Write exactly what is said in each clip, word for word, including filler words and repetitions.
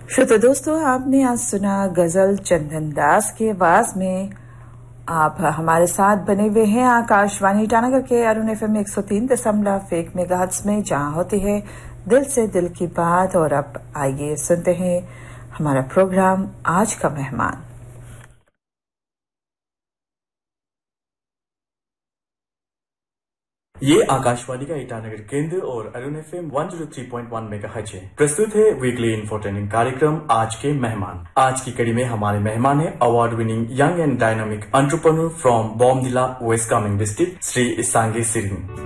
श्रोता दोस्तों, आपने आज सुना गजल चंदन दास की आवाज में। आप हमारे साथ बने हुए हैं आकाशवाणी ईटानगर के अरुण एफएम एक सौ तीन दशमलव एक मेगाहर्ट्ज में, जहां होती है दिल से दिल की बात। और अब आइए सुनते हैं हमारा प्रोग्राम आज का मेहमान। ये आकाशवाणी का ईटानगर केंद्र और अरुण एफएम एक सौ तीन पॉइंट एक मेगाहर्ट्ज है। प्रस्तुत है वीकली इंफोटेनिंग कार्यक्रम आज के मेहमान। आज की कड़ी में हमारे मेहमान है award winning young and dynamic entrepreneur from Bomdila waste Kameng district, Shri सांगे सिरिंग।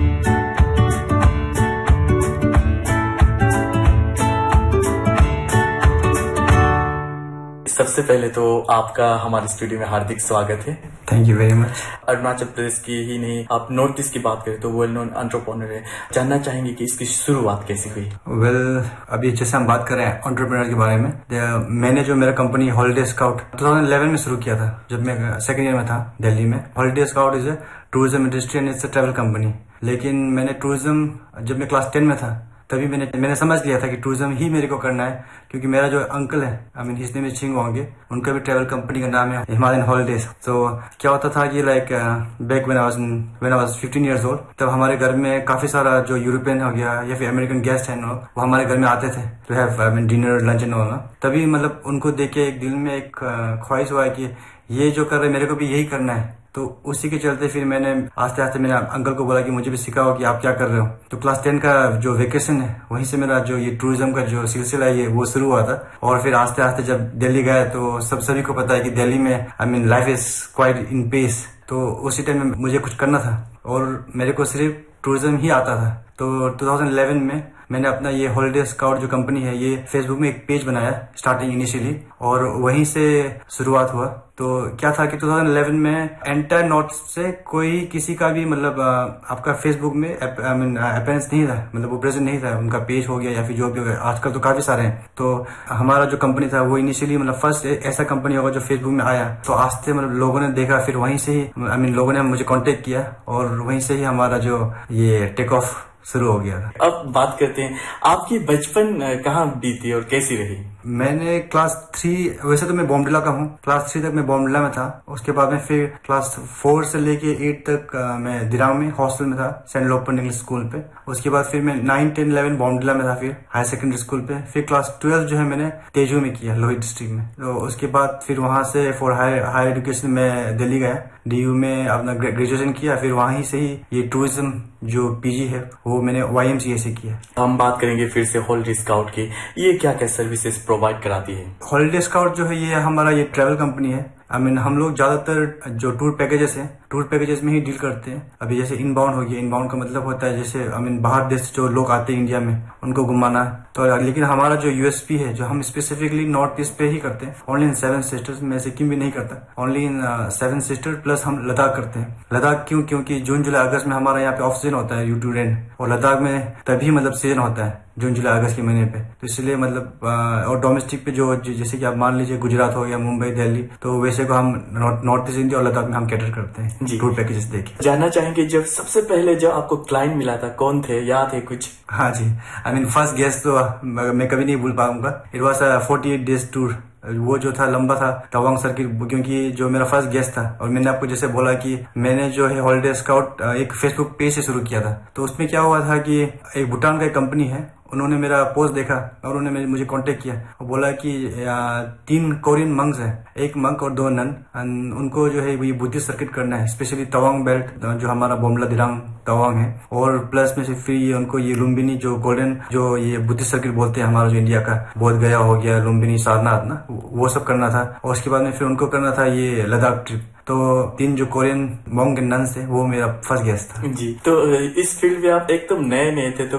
सबसे पहले तो आपका हमारे स्टूडियो में हार्दिक स्वागत है। Thank you very much. Arunachal Pradesh की ही नहीं, आप नॉर्थ ईस्ट की बात करें तो वेल नोन एंटरप्रेन्योर है। जानना चाहेंगे कि इसकी शुरुआत कैसी हुई? वेल well, अभी जैसे हम बात कर रहे हैं एंटरप्रेन्योर के बारे में, मैंने जो मेरा कंपनी हॉलिडे स्काउट दो हज़ार ग्यारह में शुरू किया था, जब मैं सेकेंड ईयर में था दिल्ली में। Holiday scout is a tourism industry and it's a travel company. लेकिन मैंने टूरिज्म जब मैं क्लास टेन में था तभी मैंने मैंने समझ लिया था कि टूरिज्म ही मेरे को करना है, क्योंकि मेरा जो अंकल है, I mean his name is छिंग वांगे, उनका भी ट्रैवल कंपनी का नाम है हिमालयन हॉलिडेज। तो क्या होता था कि like back when I was when I was fifteen years old, तब हमारे घर में काफी सारा जो यूरोपियन हो गया या फिर अमेरिकन गेस्ट है, वो हमारे घर में आते थे to have I mean dinner lunch and all. तभी मतलब उनको देख के एक दिल में एक ख्वाहिश हुआ है कि ये जो कर रहे मेरे को भी यही करना है। तो उसी के चलते फिर मैंने आस्ते आस्ते मेरे अंकल को बोला कि मुझे भी सिखाओ कि आप क्या कर रहे हो। तो क्लास टेन का जो वेकेशन है, वहीं से मेरा जो ये टूरिज्म का जो सिलसिला है ये वो शुरू हुआ था। और फिर आस्ते आस्ते जब दिल्ली गया तो सब सभी को पता है कि दिल्ली में I mean life is quite in pace. तो उसी टाइम में मुझे कुछ करना था और मेरे को सिर्फ टूरिज्म ही आता था। तो दो हज़ार ग्यारह में मैंने अपना ये हॉलिडे स्काउट जो कंपनी है, ये फेसबुक में एक पेज बनाया स्टार्टिंग इनिशियली, और वहीं से शुरुआत हुआ। तो क्या था कि दो हज़ार ग्यारह में एंटायर नॉर्थ से कोई किसी का भी मतलब आपका फेसबुक में आई मीन अपीयरेंस नहीं था, मतलब वो प्रेजेंट नहीं था, उनका पेज हो गया या फिर जो भी हो गया। आजकल तो काफी सारे हैं। तो हमारा जो कंपनी था वो इनिशियली मतलब फर्स्ट ऐसा कंपनी होगा जो फेसबुक में आया। तो आस्ते मतलब लोगों ने देखा, फिर वहीं से ही आई मीन लोगों ने मुझे कॉन्टेक्ट किया और वहीं से ही हमारा जो ये टेक ऑफ शुरू हो गया। अब बात करते हैं आपकी बचपन कहाँ बीती और कैसी रही? मैंने क्लास थ्री, वैसे तो मैं बोमडिला का हूँ, क्लास थ्री तक मैं बोमडिला में था। उसके बाद में फिर क्लास फोर से लेके एट तक आ, मैं दिरांग में हॉस्टल में था, सेंट लोपन इंग्लिश स्कूल पे। उसके बाद फिर मैं नाइन टेन इलेवन बोमडिला में था, फिर हायर सेकेंडरी स्कूल पे। फिर क्लास ट्वेल्व जो है मैंने तेजू में किया, लोहित डिस्ट्रिक्ट में। तो उसके बाद फिर वहां से फॉर हायर हायर एजुकेशन में दिल्ली गया, डीयू में अपना ग्रेजुएशन किया। फिर वहीं से ही ये टूरिज्म जो पीजी है वो मैंने वाईएमसीए से किया। हम बात करेंगे फिर से हॉलिडे स्काउट की। ये क्या क्या सर्विसेज प्रोवाइड कराती है? हॉलिडे स्काउट जो है ये हमारा ये ट्रैवल कंपनी है। आई मीन हम लोग ज्यादातर जो टूर पैकेजेस हैं, टूर पैकेजेस में ही डील करते हैं। अभी जैसे इनबाउंड हो गया, इनबाउंड का मतलब होता है जैसे आई मीन बाहर देश जो लोग आते हैं इंडिया में, उनको घुमाना। तो लेकिन हमारा जो यूएसपी है, जो हम स्पेसिफिकली नॉर्थ ईस्ट पे ही करते हैं, ओनली इन सेवन सिस्टर्स में सिक्किम भी नहीं करता, only in seven sister plus हम लद्दाख करते हैं। लद्दाख क्यों? क्योंकि जून जुलाई अगस्त में हमारा यहाँ पे ऑफ सीजन होता है ड्यू टू रेन, और लद्दाख में तभी मतलब सीजन होता है जून जुलाई अगस्त के महीने पे। तो इसलिए मतलब और डोमेस्टिक पे जो जैसे कि आप मान लीजिए गुजरात हो गया, मुंबई, दिल्ली, तो वैसे को हम नॉर्थ ईस्ट इंडिया और लद्दाख में हम कैटर करते हैं जी, टूर पैकेजेस देखे। जानना चाहेंगे जब सबसे पहले जब आपको क्लाइंट मिला था कौन थे, याद है कुछ? हाँ जी, आई मीन फर्स्ट गेस्ट तो मैं कभी नहीं भूल पाऊंगा। It was forty eight days tour. वो जो था लंबा था, तवांग सर्किट, क्योंकि जो मेरा फर्स्ट गेस्ट था। और मैंने आपको जैसे बोला कि मैंने जो है हॉलिडे स्काउट एक फेसबुक पेज से शुरू किया था। तो उसमें क्या हुआ था कि एक भूटान का एक कंपनी है, उन्होंने मेरा पोस्ट देखा और उन्होंने मुझे कांटेक्ट किया और बोला कि तीन कोरियन मंक्स हैं, एक मंक और दो नन, उनको जो है ये बुद्धिस्ट सर्किट करना है, स्पेशली तवांग बेल्ट जो हमारा बोमला दिरांग तवांग है, और प्लस में से फिर ये उनको ये लुम्बिनी जो गोल्डन जो ये बुद्धिस्ट सर्किट बोलते हैं हमारा जो इंडिया का, बोध गया हो गया, लुम्बिनी, सारनाथ ना, वो सब करना था। और उसके बाद में फिर उनको करना था ये लद्दाख ट्रिप। तो तीन जो कोरियन मॉन्क एंड नन्स थे वो मेरा फर्स्ट गेस्ट था जी। तो इस फील्ड में आप एकदम नए नए थे, तो